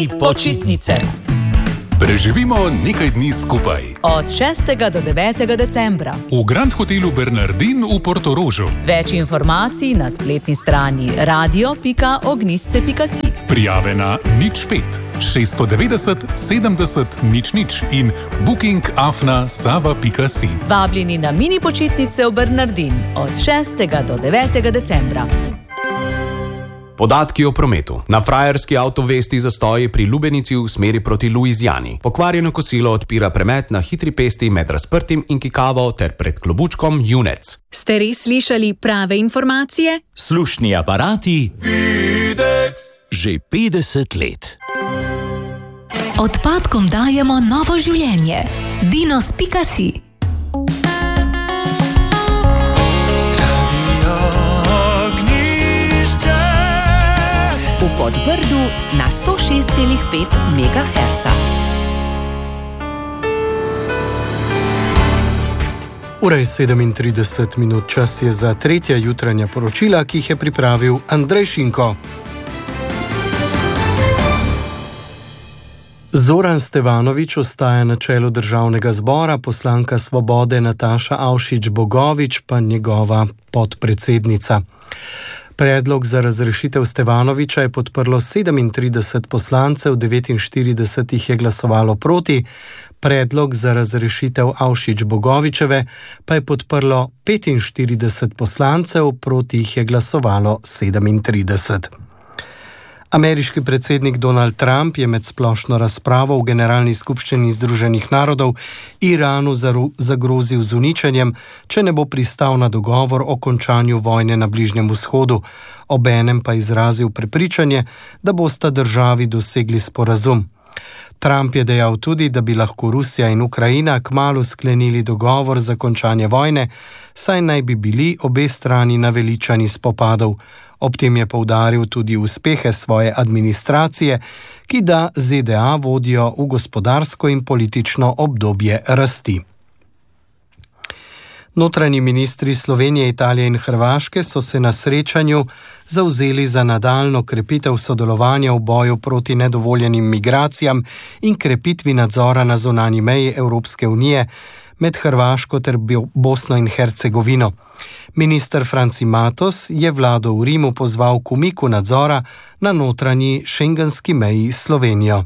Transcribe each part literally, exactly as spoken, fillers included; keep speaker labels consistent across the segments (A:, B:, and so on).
A: Mini počitnice.
B: Preživimo nekaj dni skupaj.
A: Od šestega do devetega decembra.
B: V Grand Hotelu Bernardin v Portorožu.
A: Več informacij na spletni strani radio pika ognjisce pika si.
B: Prijave na nič pet šeststo devetdeset sedemdeset nič nič in booking afna sava pika si.
A: Vabljeni na mini počitnice v Bernardin od šestega do devetega decembra.
C: Podatki o prometu. Na frajerski avtovesti zastoji pri Lubenici v smeri proti Luizijani. Pokvarjeno kosilo odpira promet na hitri pesti med Razprtim in Kikavo ter pred klobučkom Junec.
D: Ste res slišali prave informacije?
E: Slušni aparati Videx že petdeset let.
F: Odpadkom dajemo novo življenje. dinos pika si.
A: V Podbrdu na sto šest celih pet megaherca.
G: Ura je sedemintrideset minut, čas je za tretja jutranja poročila, ki jih je pripravil Andrej Šinko. Zoran Stevanović ostaja na čelu državnega zbora, poslanka Svobode Nataša Avšič Bogovič pa njegova podpredsednica. Predlog za razrešitev Stevanovića je podprlo sedemintrideset poslancev, devetinštirideset jih je glasovalo proti. Predlog za razrešitev Avšič Bogovičeve pa je podprlo petinštirideset poslancev, proti jih je glasovalo sedemintrideset. Ameriški predsednik Donald Trump je med splošno razpravo v Generalni skupščini Združenih narodov Iranu zagrozil z uničenjem, če ne bo pristal na dogovor o končanju vojne na Bližnjem vzhodu, obenem pa izrazil prepričanje, da bosta državi dosegli sporazum. Trump je dejal tudi, da bi lahko Rusija in Ukrajina kmalu sklenili dogovor za končanje vojne, saj naj bi bili obe strani naveličani spopadov. Ob tem je poudaril tudi uspehe svoje administracije, ki da Z D A vodijo v gospodarsko in politično obdobje rasti. Notranji ministri Slovenije, Italije in Hrvaške so se na srečanju zavzeli za nadaljnjo krepitev sodelovanja v boju proti nedovoljenim migracijam in krepitvi nadzora na zunanji meji Evropske unije med Hrvaško ter Bosno in Hercegovino. Minister Franci Matos je vlado v Rimu pozval k umiku nadzora na notranji šengenski meji s Slovenijo.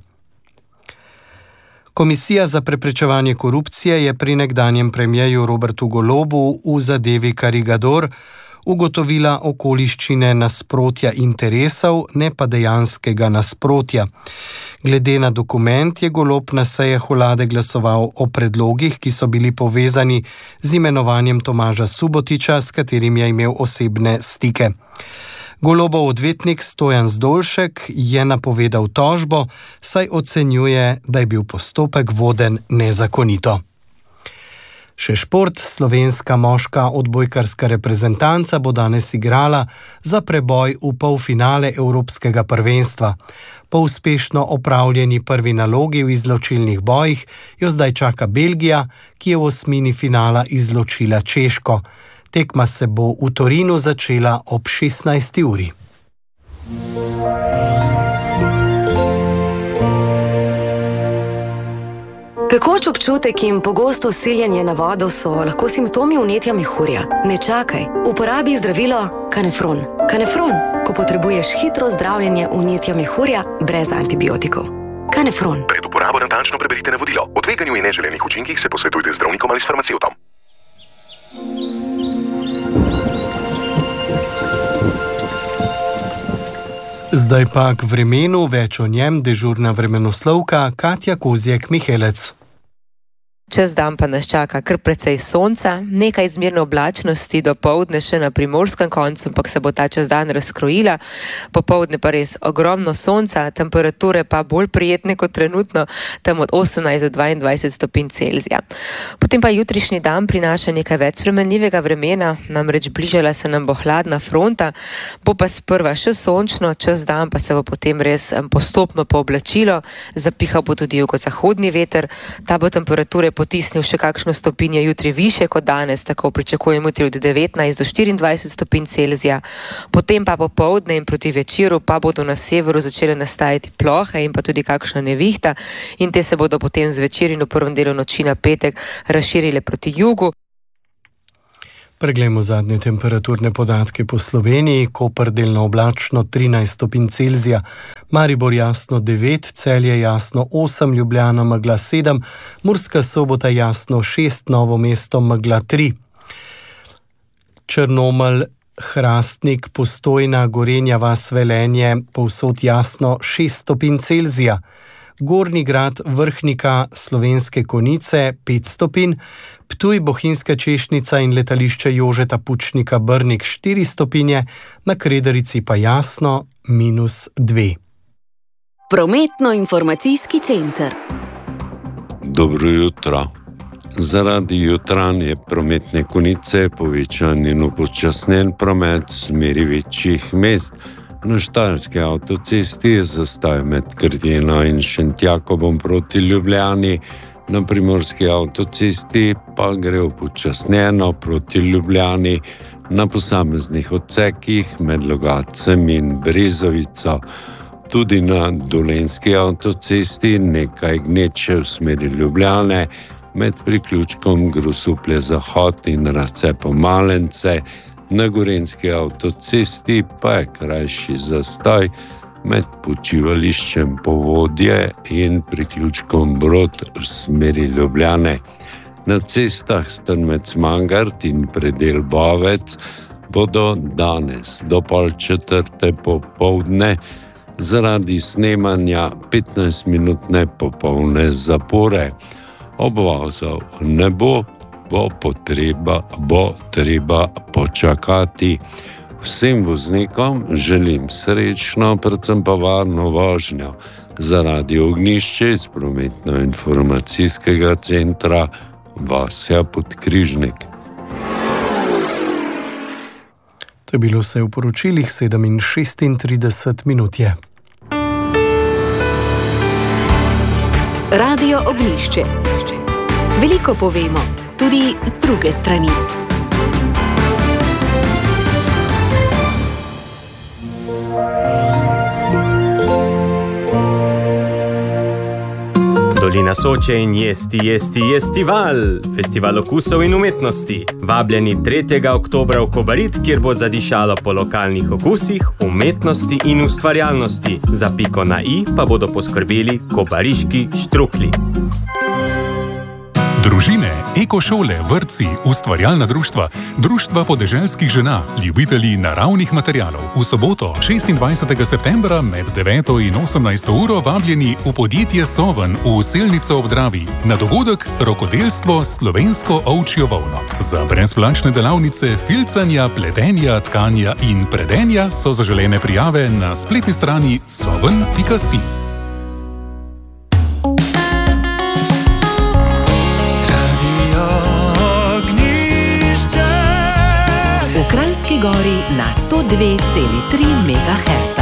G: Komisija za preprečevanje korupcije je pri nekdanjem premierju Robertu Golobu v zadevi Karigador ugotovila okoliščine nasprotja interesov, ne pa dejanskega nasprotja. Glede na dokument je Golob na sejah vlade glasoval o predlogih, ki so bili povezani z imenovanjem Tomaža Subotiča, s katerim je imel osebne stike. Golobov odvetnik Stojan Zdolšek je napovedal tožbo, saj ocenjuje, da je bil postopek voden nezakonito. Še šport. Slovenska moška odbojkarska reprezentanca bo danes igrala za preboj v polfinale Evropskega prvenstva. Po uspešno opravljeni prvi nalogi v izločilnih bojih jo zdaj čaka Belgija, ki je v osmini finala izločila Češko. Tekma se bo v Torinu začela ob šestnajsti uri.
H: Pekoč občutek in pogosto siljenje na vodo so lahko simptomi vnetja mehurja. Ne čakaj, uporabi zdravilo Kanefron. Kanefron, ko potrebuješ hitro zdravljenje vnetja mehurja brez antibiotikov. Kanefron.
I: Pred uporabo natančno preberite navodilo. O tveganju in neželenih učinkih se posvetujte z zdravnikom ali s farmacevtom.
G: Zdaj pa k vremenu, več o njem dežurna vremenoslovka Katja Kozjek-Mihelec.
J: Čez dan pa nas čaka kar precej sonca, nekaj izmerne oblačnosti do poldne še na primorskem koncu, ampak se bo ta čez dan razkrojila. Popoldne pa res ogromno sonca, temperature pa bolj prijetne kot trenutno, tam od osemnajst do dvaindvajset stopinj Celzija. Potem pa jutrišnji dan prinaša nekaj več spremenljivega vremena, namreč bližala se nam bo hladna fronta, bo pa sprva še sončno, čez dan pa se bo potem res postopno pooblačilo, zapihal bo tudi jugozahodni veter, ta bo temperature potisnil še kakšno stopinjo jutri više kot danes, tako pričakujemo jutri od devetnajst do štiriindvajset stopinj Celzija. Potem pa popoldne in proti večeru pa bodo na severu začele nastajati plohe in pa tudi kakšna nevihta in te se bodo potem zvečer in v prvem delu noči na petek razširile proti jugu.
G: Preglejmo zadnje temperaturne podatke po Sloveniji. Koper delno oblačno trinajst stopinj Celzija, Maribor jasno devet, Celje jasno osem, Ljubljana megla sedem, Murska Sobota jasno šest, Novo mesto megla tri. Črnomelj, Hrastnik, Postojna, Gorenja vas, Velenje, povsod jasno šest stopinj Celzija. Gornji Grad, Vrhnika, Slovenske Konjice pet stopinj, Ptuj, Bohinjska Češnica in letališče Jožeta Pučnika Brnik štiri stopinje, na Kredarici pa jasno minus dve.
K: Prometno-informacijski center.
L: Dobro jutro. Zaradi jutranje prometne konice povečan in upočasnjen promet v smeri večjih mest. Na Štajerski avtocesti je zastoj med Krdino in Šentjakobom proti Ljubljani, na Primorski avtocesti pa gre upočasnjeno proti Ljubljani na posameznih odsekih med Logatcem in Brezovico. Tudi na Dolenjski avtocesti nekaj gneče v smeri Ljubljane med priključkom Grosuplje Zahod in razcepom Malence. Na Gorenjski avtocesti pa je krajši zastoj med počivališčem Povodje in priključkom Brod v smeri Ljubljane. Na cestah Strmec-Mangart in predel Bovec bodo danes do pol četrte popoldne zaradi snemanja petnajstminutne popolne zapore. Obvozov ne bo, bo potreba, bo treba počakati. Vsem voznikom želim srečno, predvsem pa varno vožnjo. Za Radio Ognjišče iz prometno-informacijskega centra Vasja Podkrižnik.
G: To je bilo vse v poročilih, sedem in šestintrideset minut je.
K: Radio Ognjišče. Veliko povemo, tudi z druge strani.
M: Dolina Soče in Jesti, Jesti, Jestival, festival okusov in umetnosti. Vabljeni tretjega oktobra v Kobarid, kjer bo zadišalo po lokalnih okusih, umetnosti in ustvarjalnosti. Za piko na i pa bodo poskrbeli kobariški štrukli.
B: Družine, ekošole, vrtci, ustvarjalna društva, društva podeželskih žena, ljubitelji naravnih materialov. V soboto, šestindvajsetega septembra med deveto in osemnajsto uro vabljeni v podjetje Soven v Selnico ob Dravi na dogodek Rokodelstvo slovensko ovčjo volno. Za brezplačne delavnice filcanja, pletenja, tkanja in predenja so zaželene prijave na spletni strani soven pika si.
K: Gori na sto dve celi tri megaherca.